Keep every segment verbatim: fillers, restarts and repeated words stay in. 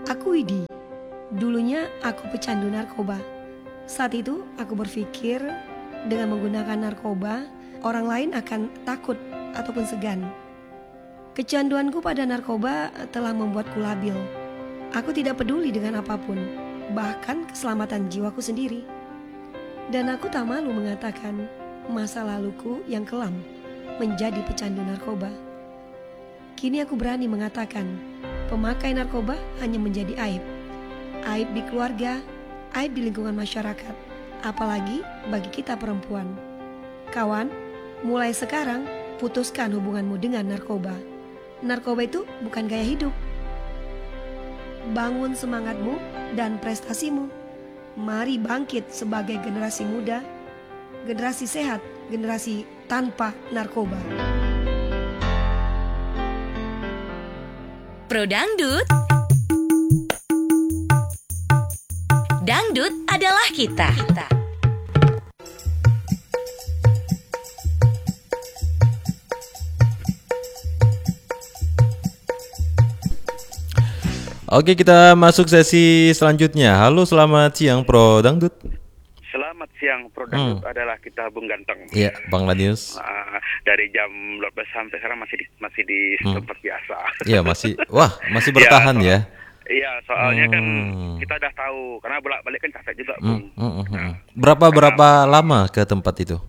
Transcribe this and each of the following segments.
Aku Widi. Dulunya aku pecandu narkoba. Saat itu aku berpikir dengan menggunakan narkoba, orang lain akan takut ataupun segan. Kecanduanku pada narkoba telah membuatku labil. Aku tidak peduli dengan apapun, bahkan keselamatan jiwaku sendiri. Dan aku tak malu mengatakan masa laluku yang kelam menjadi pecandu narkoba. Kini aku berani mengatakan pemakai narkoba hanya menjadi aib. Aib di keluarga, aib di lingkungan masyarakat, apalagi bagi kita perempuan. Kawan, mulai sekarang putuskan hubunganmu dengan narkoba. Narkoba itu bukan gaya hidup. Bangun semangatmu dan prestasimu. Mari bangkit sebagai generasi muda, generasi sehat, generasi tanpa narkoba. Pro Dangdut. Dangdut adalah kita. Oke, kita masuk sesi selanjutnya. Halo, selamat siang Pro Dangdut. Selamat siang Pro Dangdut hmm. adalah kita Bung Ganteng. Iya, Bang Lanius. Uh, dari jam dua belas sampai sekarang masih di, masih di hmm. tempat biasa. Iya, masih. Wah, masih bertahan ya. Soal, iya, soalnya hmm. kan kita udah tahu karena bolak-balik kan capek juga, Bung. Hmm, hmm, hmm. Nah, berapa berapa karena, lama ke tempat itu?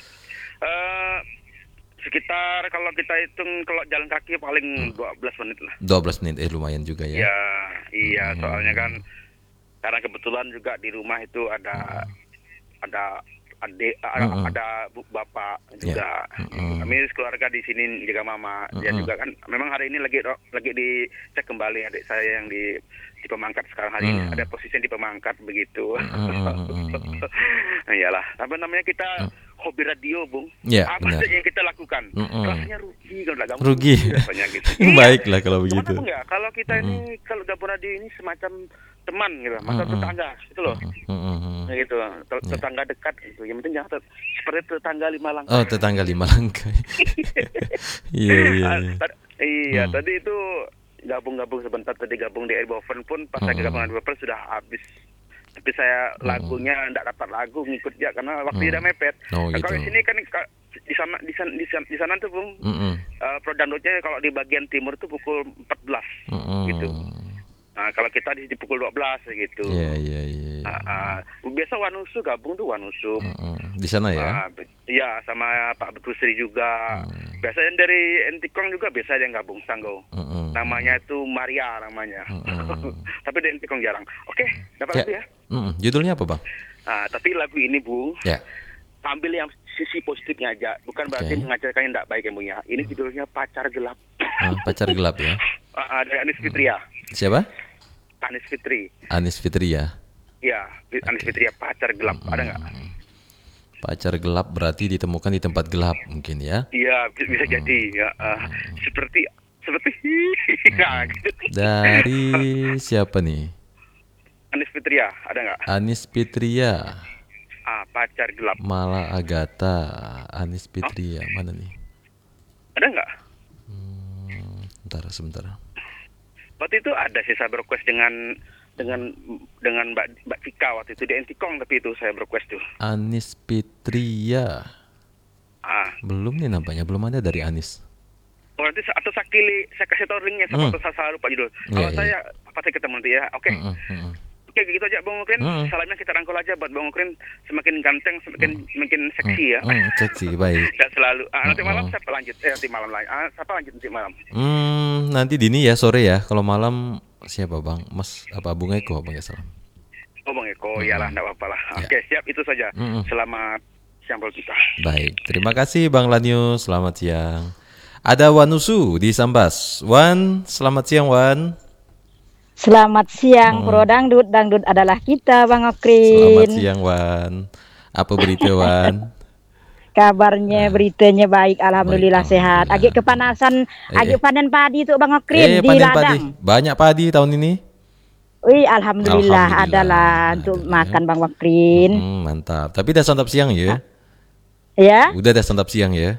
Uh, sekitar kalau kita hitung kalau jalan kaki paling hmm. dua belas menit lah. dua belas menit, eh lumayan juga ya. Iya, iya, hmm. soalnya kan karena kebetulan juga di rumah itu ada hmm. ada adik, mm-hmm. ada bapak juga. Yeah. Mm-hmm. Kami keluarga di sini juga mama. Mm-hmm. Dia juga kan memang hari ini lagi lagi dicek kembali adik saya yang di di Pemangkat sekarang hari mm-hmm. ini ada posisi di Pemangkat begitu. Mm-hmm. Iyalah, apa namanya kita mm-hmm. hobi radio, Bung. Yeah, apa benar. saja yang kita lakukan Mm-hmm. rasanya rugi kalau enggak gabung. Rugi. Gitu. Baiklah kalau begitu. Kenapa enggak? Kalau kita mm-hmm. ini kalau gabung radio ini semacam teman gitu, masa mm-hmm. tetangga gitu loh. Mm-hmm. Gitu, tetangga yeah. dekat gitu. Yang penting jangan tet- seperti tetangga lima langkah. Oh, tetangga lima langkah. Iya, iya. Iya, hmm. tadi itu gabung-gabung sebentar, tadi gabung di Airboven pun pas saya hmm. gabung di Airboven sudah habis. Tapi saya hmm. lagunya enggak dapat lagu ngikut dia karena waktu hmm. udah mepet. Oh, nah, gitu. Kalau di sini kan di sana di sana di sana, di sana tuh Bung. Mm-hmm. Uh, Pro Dangdutnya kalau di bagian timur tuh pukul empat belas mm-hmm. gitu. Nah, kalau kita di, di pukul dua belas gitu. Iya, iya, iya. Uh, uh, biasa Wanusu gabung tuh Wanusu. Uh, uh. Di sana ya? Iya, uh, sama Pak Bekusri juga. Uh. Biasanya dari Entikong juga biasa yang gabung Sanggo. Uh, uh. Namanya itu Maria namanya. Uh, uh. Tapi di Entikong jarang. Oke, dapat ya. Lagu ya. Uh, uh. Judulnya apa, Bang? Uh, tapi lagu ini, Bu. Ya. Ambil yang sisi positifnya aja, bukan berarti okay. mengajarkan yang tidak baik yang punya. Ini judulnya Pacar Gelap. Uh, pacar gelap ya. Uh, dari Anis Fitria. Siapa? Anis Fitri. Anis Fitria. Iya, Anis okay. Fitria Pacar Gelap. Hmm. Ada nggak? Pacar gelap berarti ditemukan di tempat gelap mungkin ya? Iya, bisa hmm. jadi. Ya, uh, hmm. Seperti seperti. Hmm. Dari siapa nih? Anis Fitria, ada nggak? Anis Fitria. Ah, Pacar Gelap. Mala Agatha. Anis Fitria, oh? Mana nih? Ada nggak? Hmm, bentar, sebentar. Waktu itu ada sih saya request dengan dengan dengan Mbak Mbak Cika waktu itu di Entikong, tapi itu saya request tuh. Anis Fitria. Ah. Belum nih nampaknya, belum ada dari Anis. Oh, nanti atau Sakili saya kasih tau linknya sama hmm. saya selalu Pak Judul. Kalau yeah, saya yeah. pasti ketemu nanti ya. Oke. Okay. Mm, mm, mm. Oke, okay, gitu aja Bang Ukrin. Mm. Salamnya kita rangkul aja buat Bang Ukrin, semakin ganteng, semakin mm. semakin seksi ya. Mm, seksi, baik. Dan selalu. Ah, nanti malam mm. siapa lanjut? Eh, nanti malam lagi. Ah, siapa lanjut nanti malam? Hmm, nanti dini ya, sore ya. Kalau malam siapa Bang? Mas apa Bung Eko, Bang ya salam. Oh, Bang Eko, mm. iyalah enggak apa-apa lah. Oke, okay, ya. Siap itu saja. Mm. Selamat siang buat kita. Baik, terima kasih Bang Lanius. Selamat siang. Ada Wanusu di Sambas. Wan, selamat siang Wan. Selamat siang, hmm. Pro Dangdut. Dangdut adalah kita, Bang Okrin. Selamat siang, Wan. Apa berita, Wan? Kabarnya, nah. beritanya baik, alhamdulillah baik, sehat. Agak kepanasan, eh, agak panen padi tuh, Bang Okrin, eh, di ladang. Padi. Banyak padi tahun ini? Wih, alhamdulillah, alhamdulillah adalah ada, untuk ya. Makan, Bang Okrin. Hmm, mantap. Tapi udah santap siang ya? Ya? Udah udah santap siang ya?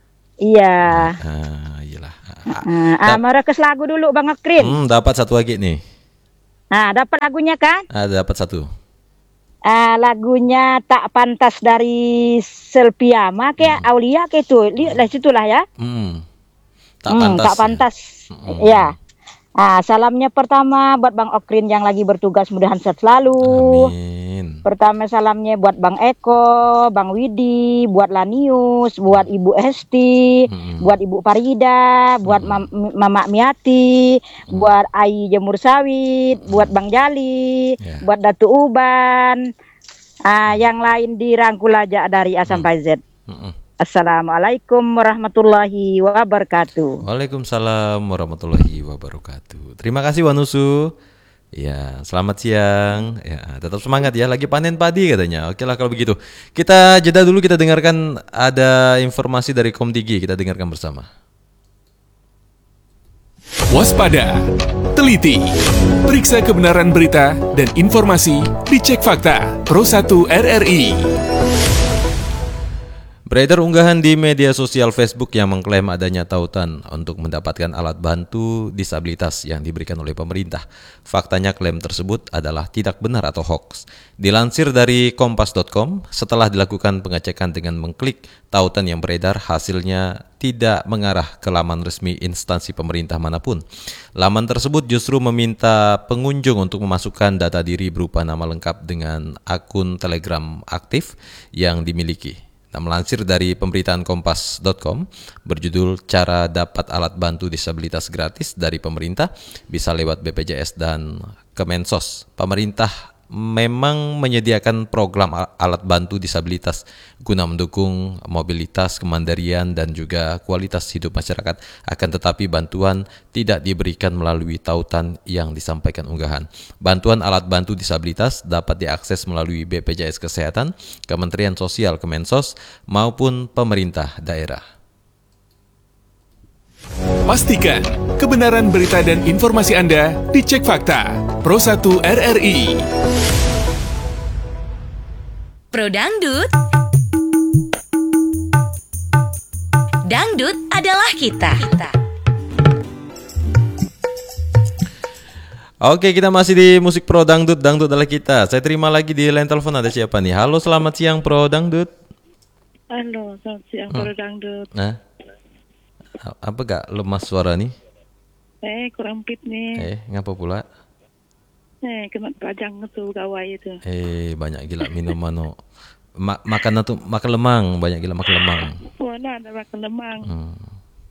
Iya. Ah, iyalah. Ah, ah, mau request lagu dulu Bang Okrin. Hmm, dapat satu lagi nih. Nah, dapat lagunya kan? Ada dapat satu. Ah, lagunya Tak Pantas dari Selpiama kayak Hmm. Aulia kayak itu. Lihat situlah ya. Hmm. Tak Hmm, pantas. tak ya? pantas. Hmm. Ya. Ah, salamnya pertama buat Bang Okrin yang lagi bertugas, mudahan sehat selalu. Amin. Pertama salamnya buat Bang Eko, Bang Widi, buat Lanius, buat Ibu Hesti, Hmm. buat Ibu Farida, buat Mam- Mama Miati, buat Ai Jemur Sawit, buat Bang Jali, Ya. buat Datu Uban. Ah, yang lain dirangkul aja dari A sampai Z. Hmm. Assalamualaikum warahmatullahi wabarakatuh. Waalaikumsalam warahmatullahi wabarakatuh. Terima kasih Wanusu. Ya, selamat siang. Ya, tetap semangat ya. Lagi panen padi katanya. Oke lah kalau begitu. Kita jeda dulu, kita dengarkan ada informasi dari Komtigi. Kita dengarkan bersama. Waspada, teliti, periksa kebenaran berita dan informasi, dicek fakta. Pro satu R R I. Beredar unggahan di media sosial Facebook yang mengklaim adanya tautan untuk mendapatkan alat bantu disabilitas yang diberikan oleh pemerintah. Faktanya klaim tersebut adalah tidak benar atau hoax. Dilansir dari kompas dot com, setelah dilakukan pengecekan dengan mengklik tautan yang beredar, hasilnya tidak mengarah ke laman resmi instansi pemerintah manapun. Laman tersebut justru meminta pengunjung untuk memasukkan data diri berupa nama lengkap dengan akun Telegram aktif yang dimiliki. Nah, melansir dari pemberitaan kompas dot com berjudul Cara Dapat Alat Bantu Disabilitas Gratis dari Pemerintah bisa lewat B P J S dan Kemensos. Pemerintah memang menyediakan program alat bantu disabilitas guna mendukung mobilitas, kemandirian, dan juga kualitas hidup masyarakat. Akan tetapi bantuan tidak diberikan melalui tautan yang disampaikan unggahan. Bantuan alat bantu disabilitas dapat diakses melalui B P J S Kesehatan, Kementerian Sosial Kemensos, maupun pemerintah daerah. Pastikan kebenaran berita dan informasi Anda dicek fakta. Pro satu R R I. Pro Dangdut. Dangdut adalah kita. Oke, kita masih di musik Pro Dangdut, Dangdut adalah kita. Saya terima lagi di line telepon, ada siapa nih? Halo, selamat siang Pro Dangdut. Halo, selamat siang Pro Dangdut. Nah, apa gak lemas suara nih? Eh, kurang fit nih. Eh, ngapa pula? Eh, kena pajang tuh gawai itu. Eh, banyak gila minuman no. Ma- makan tuh makan lemang, banyak gila makan lemang. Mana ada makan lemang. Hmm.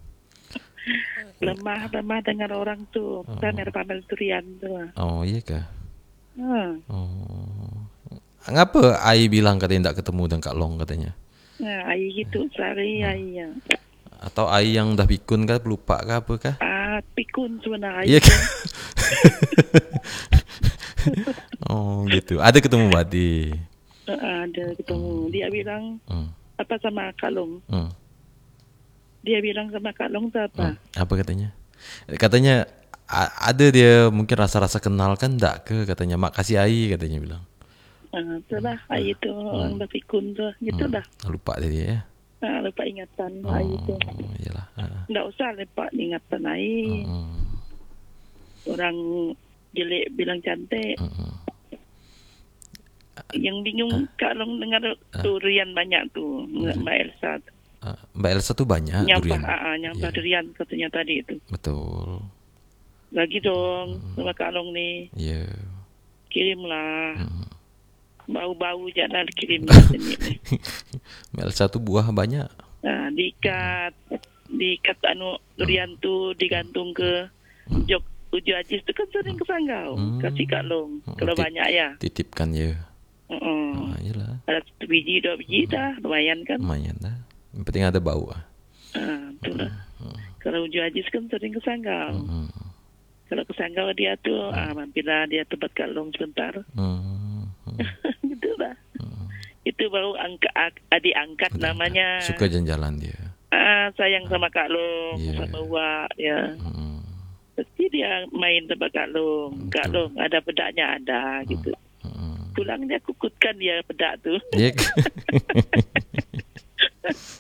Lemah, lemah dengar orang tuh. Pamer-pamer durian tuh. Oh iya kah? Hmm. Oh. Ngapa Ai bilang katanya tidak ketemu dengan Kak Long katanya? Nah, ai gitu, sehari Hmm. ai yang. Atau Ai yang udah pikun kah, lupa kah apa kah? Ah, pikun sebenarnya. Iya kah? Oh gitu. Ada ketemu Badi. Uh, ada ketemu. Dia bilang Hmm. apa sama Kak Long? Hmm. Dia bilang sama Kak Long tuh apa? Hmm. Apa katanya? Katanya a- ada dia mungkin rasa-rasa kenal kan enggak ke katanya. Makasih Ai katanya bilang. Ah, itulah ai itu orang udah pikun tuh. Gitu dah. Hmm. Lupa dia ya. Nah, lupa ingatan Oh, ai itu. iyalah. Ah. Nggak usah lupa ingatan ai. Hmm. Orang jelek bilang cantik. Hmm. Yang bingung kalau dengar durian banyak tuh Mbak Elsa. Ah, Mbak Elsa tuh banyak Nyampah, durian. ah, ah, nyampah Iya. durian katanya tadi itu. Betul. Lagi dong sama Kak Long nih. Iya. Kirimlah. Hmm. Bau-bau jangan kirim sini. Mbak Elsa tuh buah banyak. Nah, diikat diikat anu durian tuh digantung ke jok Uju Ajis itu kan sering kesanggau. Hmm. Kasih Kak Long. Kalau Tip- banyak ya. Titipkan ya. Uh-uh. Ah, iyalah. Ada satu biji, dua biji dah. Lumayan kan. Lumayan dah. Yang penting ada bau. Ah. Ah, itulah. Kalau Uju Ajis kan sering kesanggau. Hmm. Kalau kesanggau dia tuh, ah, mampirlah dia tempat Kak Long sebentar. Hmm. Gitu lah. Itu baru angka, adik angkat namanya. Suka jalan-jalan dia. Ah, sayang sama Kak Long, Iya. sama Wak, ya. Hmm. Pasti dia main tempat Kak Long. Kak Long ada pedaknya ada, gitu. Hmm. Pulangnya kukutkan dia pedak tuh. Iya.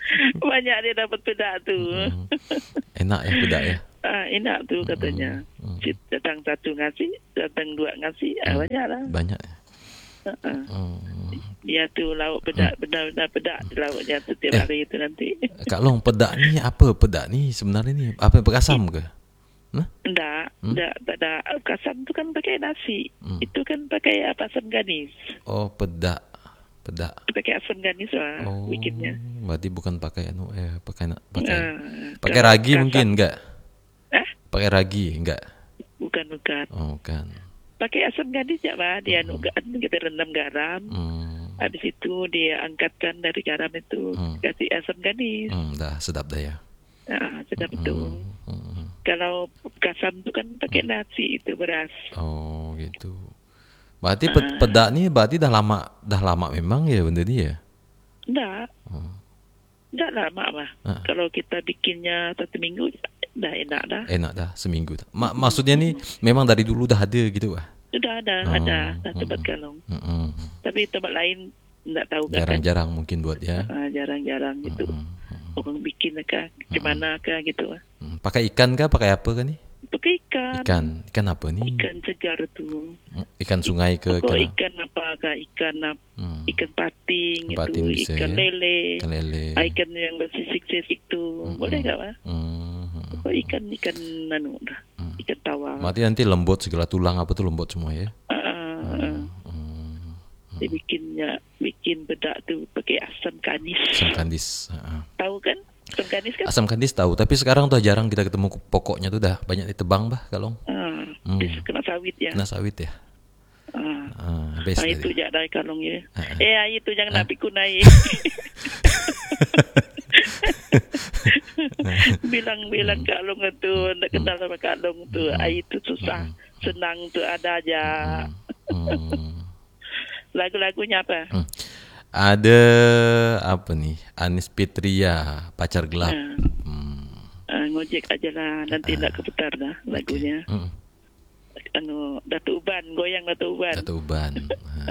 Banyak dia dapat pedak tuh. Hmm. Enak ya pedak ya. Ah, enak tuh katanya. Hmm. Si- Datang satu ngasih, datang dua ngasih, ah, banyak lah. Banyak. Uh-uh. Oh. Ya tu lauk pedak, benar-benar pedak di lauknya tu tiap Eh. hari itu nanti. Kak Long, pedak ni apa pedak ni sebenarnya ni? Apa berasam ke? Enggak, Hmm? enggak, tak ada. Kasam tu kan pakai nasi. Hmm. Itu kan pakai apa, asam ganis. Oh, pedak. Pedak. Pakai asam ganis lah Oh, bikinnya. berarti bukan pakai anu eh pakai na- pakai Ah, pakai kalau ragi kasam- mungkin enggak? Eh? Pakai ragi enggak? Bukan, bukan. Oh, bukan. Pakai asam ganis ya, Pak. Dia anu kita rendam garam. Hmm. Habis itu dia angkatkan dari garam itu, Hmm. kasih asam ganis. Hmm, dah sedap dah ya. Ah, sedap betul. Hmm. Kalau kasam tu kan pakai nasi itu beras. Oh, gitu. Berarti pe- pedak ni berarti dah lama dah lama memang ya benda ni ya? Enggak. Oh. Enggak lama mah. Ah. Kalau kita bikinnya satu minggu dah enak dah. Enak dah seminggu. Ma- maksudnya ni memang dari dulu dah ada gitu ah? Sudah ada, Oh, ada, dah oh, tempat oh. kalong. Mm-mm. Tapi tempat lain enggak tahu kan. Jarang-jarang mungkin buat ya. Ah, jarang-jarang gitu. Mm-mm. Orang bikin kah, gimana kah gitu. Hmm, pakai ikan kah? Pakai apa kan ni? Pakai ikan. Ikan, ikan apa ni? Ikan segar tu. Ikan sungai ke? Pokok Ikan, ikan apa kah? Ikan apa? Hmm. Ikan pating, Pating itu, bisa, ikan ya. lele, Ikan lele. ah, ikan yang bersisik-sisik tu, boleh tak Pak? Hmm. Pokok ikan ikan anu dah, ikan tawar. Berarti nanti lembut segala tulang apa tu lembut semua ya? Ah, ah, ah. Hmm. Dia bikinnya, bikin bedak tu pakai asam kanis. Asam kandis. Ha. Tahu kan? Asam kanis kan? Asam kandis tahu, tapi sekarang tuh jarang kita ketemu pokoknya tuh dah banyak ditebang bah kalau Ah, Hmm. dia kena sawit ya. kena sawit ya. Ah. Ah, best Ah, tadi. itu jak dari kalung ya. Ah, ah. Eh, ah, itu jangan nak pikun air. Bilang-bilang kalung tu, nak kenal sama kalung tu. Air tu susah. Senang tu ada aja. Hmm. Lagu-lagunya apa? Hmm. Ada apa nih? Anis Pitria, Pacar Gelap. Ah. Hmm. Ah, ngojek aja lah. Nanti nak keputar dah lagunya. Hmm. Anu, Datuk Uban. Goyang Datuk Uban. Satu uban. Ha.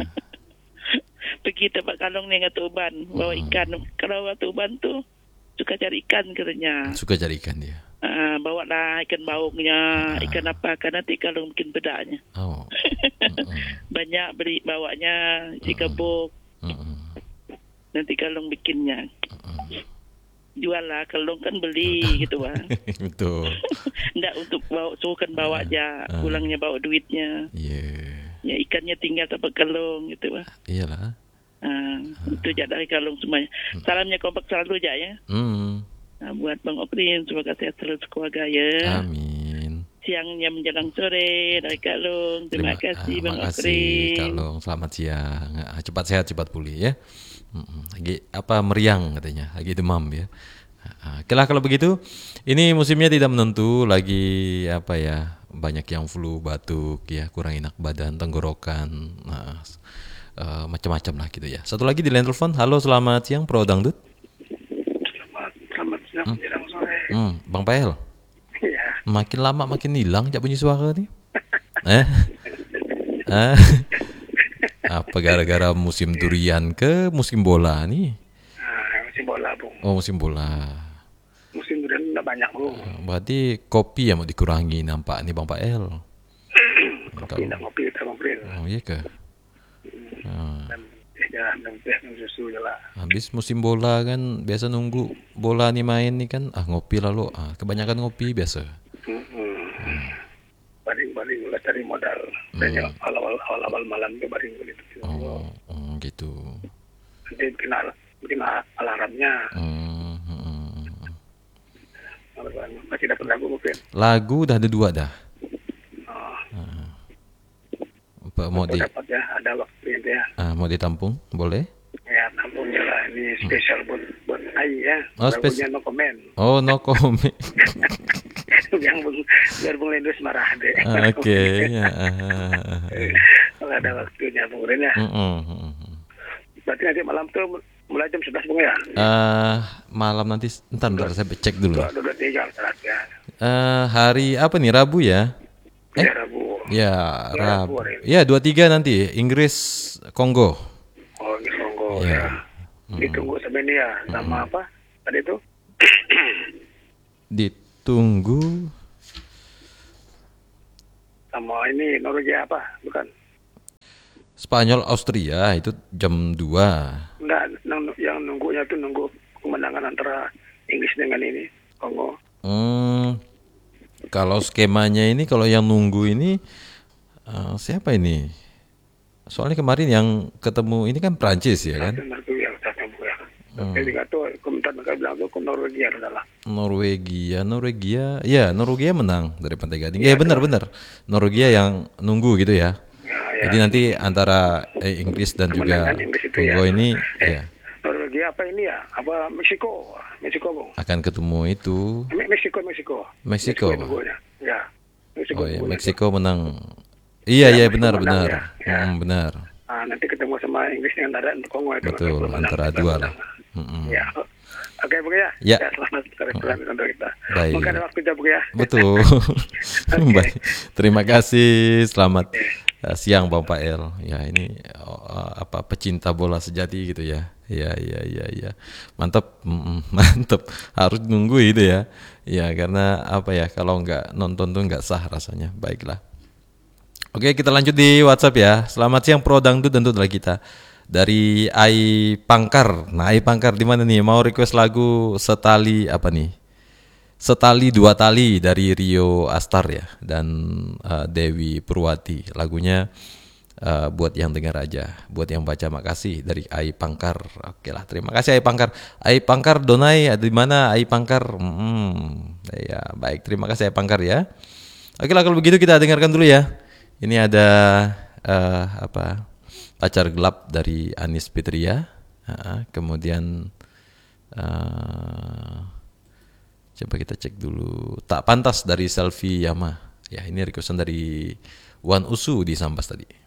Pergi tempat kalung ni Datuk Uban. Bawa ikan. Kalau Datuk Uban tu suka cari ikan katanya. Suka cari ikan dia. Ah, bawa lah ikan baungnya, ikan apa kan nanti kalau bikin bedaknya. Oh. Banyak beli bawanya si kebuk. Hmm. Nanti kalau bikinnya. Jual lah, kalau kan beli gitu bang. Betul. Enggak untuk bawa, suruhkan bawa aja, pulangnya bawa duitnya. Iya. Ya ikannya tinggal tempat kalung gitu bang. Iyalah. Ah, itu aja dari kalung semuanya. Salamnya kompak selalu aja ya. Hmm. Nah, buat Bang Oprin, semoga sehat terus keluarga ya. Amin. Siangnya menjelang sore dari Kalung. Terima, kasih Bang Terima kasih Oprin. Kalung. Selamat siang. Ah, Cepat sehat, cepat pulih ya. Mm-mm. Lagi apa meriang katanya, lagi demam ya. Ah, Oke lah kalau begitu. Ini musimnya tidak menentu, lagi apa ya? Banyak yang flu, batuk ya, kurang enak badan, tenggorokan. Nah, eh, macam-macam lah gitu ya. Satu lagi di line telepon. Halo, selamat siang Pro Dangdut. Selamat, selamat siang, menjelang sore. Hmm, Bang Pael. Iya. Makin lama makin hilang jak bunyi suara nih. Eh? Ah. Apa gara-gara musim durian ke musim bola nih? Nah, musim bola, Bung. Oh, musim bola. Musim durian udah banyak, Bung. Berarti kopi yang mau dikurangi nampak nih Bang Pael. Kopi, enggak ngopi, kita ngobrol. Oh, iya ke? Ah. Dan teh jalan, dan teh, dan susu je lah. Habis musim bola kan biasa nunggu bola nih main nih kan, ah ngopi lalu. Ah, kebanyakan ngopi biasa. Hmm. Baring-baring udah cari modal. Dan yang awal-awal awal-awal malam ke baring gitu. Oh, oh gitu. Nanti kena kena alarmnya. Hmm, hmm. Masih dapat lagu mungkin. Lagu udah ada dua dah. Oh, Apa mau di dapat ya, ada waktunya dia. ah, mau ditampung? Boleh? Ya, nampun je lah. Ini spesial buat buat Ai ya. Oh, spes- Lagunya no comment. Oh, no comment. Yang bung, biar Bung Lendus marah deh. Ah, Oke, ya. ah, ah, ah. Kalau ada waktunya Bung Ren ya. Mm, mm, mm, mm. Berarti nanti malam tuh mulai jam sebelas Bung ya. Eh, malam nanti entar, entar saya cek dulu. Dua dua tiga terat ya. Eh, hari apa nih? Rabu ya? Eh? Ya Rabu. Ya, Rabu Rabu. hari ini. Ya, dua puluh tiga nanti Inggris Kongo. Oh, di Kongo Ya. ya. Ditunggu sampai ini ya. Sama apa? Tadi itu? Ditunggu sama ini Norwegia apa? Bukan. Spanyol Austria itu jam dua. Enggak, yang nunggunya tuh nunggu kemenangan antara Inggris dengan ini Kongo. Hmm, kalau skemanya ini, kalau yang nunggu ini uh, siapa ini? Soalnya kemarin yang ketemu ini kan Prancis ya kan? Hmm. Ketika itu komentar mereka bilang tuh Norwegia adalah. Norwegia, Norwegia, ya Norwegia menang dari Pantai Gading. Ya, ya benar-benar Norwegia yang nunggu gitu ya. Ya, ya. Jadi nanti antara eh, Inggris dan juga Kongo ya. ini, eh, ya. Norwegia apa ini ya? Apa Meksiko? Meksiko bang. Akan ketemu itu. Meksiko, Meksiko. Meksiko. Ya. Meksiko. Oh ya, Meksiko menang. Iya, iya ya, benar-benar. Ya. Hmm, benar. Nah, nanti ketemu sama Inggris dengan ada untuk Kongo itu. Betul, antara dua lah. Mm-hmm. Ya. Oke, Bu ya. Ya. Ya, selamat sore untuk kita. Baik. Mungkin ada waktu Bu ya. Betul. Okay. Baik. Terima kasih. Selamat uh, siang Bang Pael. Ya, ini uh, apa pecinta bola sejati gitu ya. Ya, ya, ya, ya. Mantap, mm, mantap. Harus nunggu itu ya. Ya, karena apa ya? Kalau nggak nonton tuh nggak sah rasanya. Baiklah. Oke, kita lanjut di WhatsApp ya. Selamat siang Pro Dangdut, tentu adalah kita dari Ai Pangkar. Nah, Ai Pangkar di mana nih? Mau request lagu Setali apa nih? Setali Dua Tali dari Rio Astar ya, dan uh, Dewi Purwati. Lagunya uh, buat yang dengar aja, buat yang baca makasih dari Ai Pangkar. Oke lah, terima kasih Ai Pangkar. Ai Pangkar Donai ada di mana Ai Pangkar? Hmm, ya baik, terima kasih Ai Pangkar ya. Oke lah, kalau begitu kita dengarkan dulu ya. Ini ada uh, apa? Pacar Gelap dari Anis Fitria. Uh, kemudian uh, coba kita cek dulu. Tak Pantas dari Selfie Yama. Ya, ini requestan dari Wan Usu di Sambas tadi.